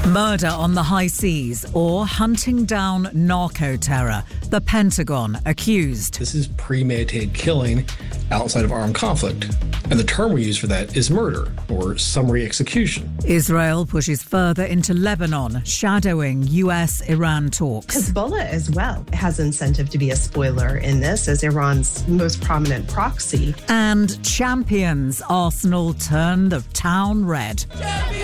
Murder on the high seas or hunting down narco-terror. The Pentagon accused. This is premeditated killing outside of armed conflict. And the term we use for that is murder or summary execution. Israel pushes further into Lebanon, shadowing US-Iran talks. Hezbollah as well has incentive to be a spoiler in this as Iran's most prominent proxy. And champions, Arsenal turn the town red. Champions!